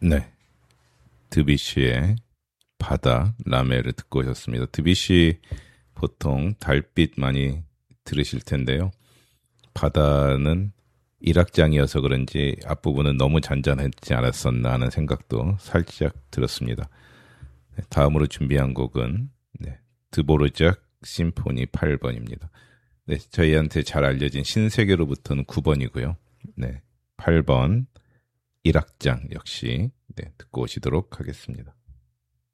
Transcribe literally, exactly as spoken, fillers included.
네. 드뷔시의 바다, 라메를 듣고 오셨습니다. 드뷔시 보통 달빛 많이 들으실 텐데요. 바다는 일악장이어서 그런지 앞부분은 너무 잔잔하지 않았었나 하는 생각도 살짝 들었습니다. 네, 다음으로 준비한 곡은 네, 드보르작 심포니 팔 번입니다. 네, 저희한테 잘 알려진 신세계로부터는 구 번이고요. 네, 팔 번 일악장 역시 네, 듣고 오시도록 하겠습니다.